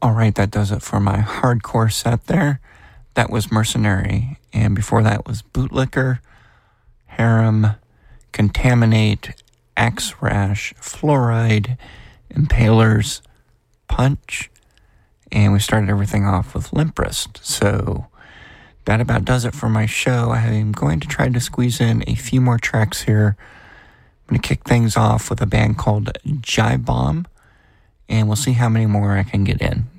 All right, that does it for my hardcore set there. That was Mercenary, and before that was Bootlicker, Harem, Contaminate, Axe Rash, Fluoride, Impalers, Punch, and we started everything off with Limp Wrist. So that about does it for my show. I'm going to try to squeeze in a few more tracks here. I'm going to kick things off with a band called Jive Bomb, and we'll see how many more I can get in.